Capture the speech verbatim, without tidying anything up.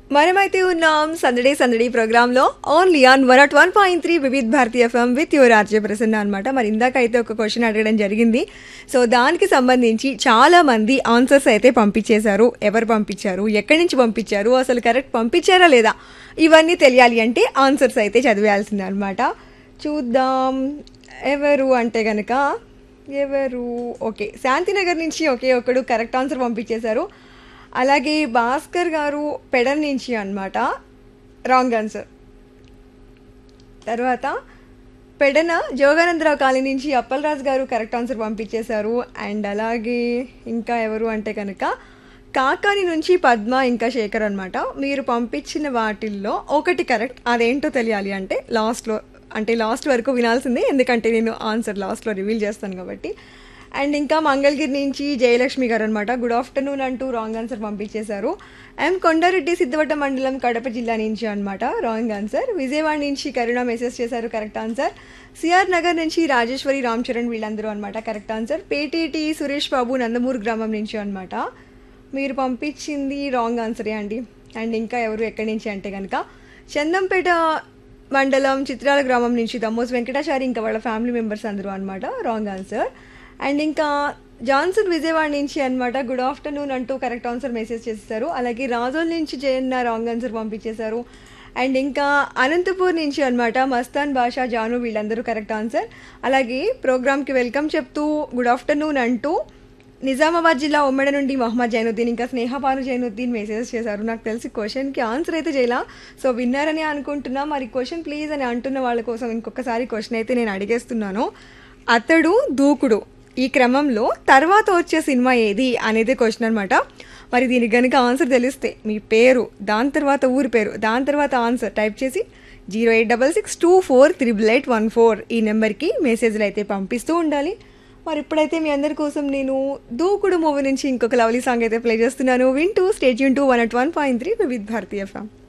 మనమైతే ఉన్నాం సందడే సందడి ప్రోగ్రాంలో only on one not one point three Vividh Bharati FM with your RJ Prasanna అనమాట. మరి ఇందాక అయితే ఒక క్వశ్చన్ అడగడం జరిగింది. సో దానికి సంబంధించి చాలా మంది ఆన్సర్స్ అయితే పంపించేశారు. ఎవరు పంపించారు, ఎక్కడి నుంచి పంపించారు, అసలు కరెక్ట్ పంపించారా లేదా, ఇవన్నీ తెలియాలి అంటే ఆన్సర్స్ అయితే చదివేయాల్సిందే అనమాట. చూద్దాం ఎవరు అంటే గనక ఎవరు ఓకే శాంతినగర్ నుంచి ఒకే ఒకడు కరెక్ట్ ఆన్సర్ పంపించేశారు. అలాగే భాస్కర్ గారు పెడన్ నుంచి అనమాట రాంగ్ ఆన్సర్. తర్వాత పెడన జోగానందరావు కాలనీ నుంచి అప్పలరాజు గారు కరెక్ట్ ఆన్సర్ పంపించేశారు. అండ్ అలాగే ఇంకా ఎవరు అంటే కనుక కాకాని నుంచి పద్మ ఇంకా శేఖర్ అనమాట. మీరు పంపించిన వాటిల్లో ఒకటి కరెక్ట్, అదేంటో తెలియాలి అంటే లాస్ట్లో అంటే లాస్ట్ వరకు వినాల్సిందే, ఎందుకంటే నేను ఆన్సర్ లాస్ట్లో రివీల్ చేస్తాను కాబట్టి. అండ్ ఇంకా మంగళగిరి నుంచి జయలక్ష్మి గారు అనమాట గుడ్ ఆఫ్టర్నూన్ అంటూ రాంగ్ ఆన్సర్ పంపించేశారు. ఎం కొండారెడ్డి సిద్ధవట మండలం కడప జిల్లా నుంచి అనమాట రాంగ్ ఆన్సర్. విజయవాడ నుంచి కరుణ మెసేజ్ చేశారు కరెక్ట్ ఆన్సర్. సిఆర్ నగర్ నుంచి రాజేశ్వరి రామ్ చరణ్ వీళ్ళందరూ అనమాట కరెక్ట్ ఆన్సర్. పేటీటీ సురేష్ బాబు నందమూరు గ్రామం నుంచి అనమాట మీరు పంపించింది రాంగ్ ఆన్సరే అండి. అండ్ ఇంకా ఎవరు ఎక్కడి నుంచి అంటే కనుక చందంపేట మండలం చిత్రాల గ్రామం నుంచి దమ్మోస్ వెంకటాచారి ఇంకా వాళ్ళ ఫ్యామిలీ మెంబర్స్ అందరూ అనమాట రాంగ్ ఆన్సర్. అండ్ ఇంకా జాన్సన్ విజయవాడ నుంచి అనమాట గుడ్ ఆఫ్టర్నూన్ అంటూ కరెక్ట్ ఆన్సర్ మెసేజ్ చేసేసారు. అలాగే రాజోల్ నుంచి జయన్న రాంగ్ ఆన్సర్ పంపించేశారు. అండ్ ఇంకా అనంతపూర్ నుంచి అనమాట మస్తాన్ బాషా జాను వీళ్ళందరూ కరెక్ట్ ఆన్సర్. అలాగే ప్రోగ్రామ్కి వెల్కమ్ చెప్తూ గుడ్ ఆఫ్టర్నూన్ అంటూ నిజామాబాద్ జిల్లా ఉమ్మడి నుండి మహమ్మద్ జైనుద్దీన్ ఇంకా స్నేహపాను జైనుద్దీన్ మెసేజ్ చేశారు. నాకు తెలిసి క్వశ్చన్కి ఆన్సర్ అయితే చేయలా, సో విన్నారని అనుకుంటున్నా. మరి క్వశ్చన్ ప్లీజ్ అని అంటున్న వాళ్ళ కోసం ఇంకొకసారి క్వశ్చన్ అయితే నేను అడిగేస్తున్నాను. అతడు దూకుడు ఈ క్రమంలో తర్వాత వచ్చే సినిమా ఏది అనేది క్వశ్చన్ అనమాట. మరి దీనికి కనుక ఆన్సర్ తెలిస్తే మీ పేరు, దాని తర్వాత ఊరి పేరు, దాని తర్వాత ఆన్సర్ టైప్ చేసి zero eight double six two four triple eight one four ఈ నెంబర్కి మెసేజ్లు అయితే పంపిస్తూ ఉండాలి. మరి ఇప్పుడైతే మీ అందరి కోసం నేను దూకుడు మూవీ నుంచి ఇంకొక లవ్లీ సాంగ్ అయితే ప్లే చేస్తున్నాను. వింటూ state Yoon two one at one point three with Bharati FM.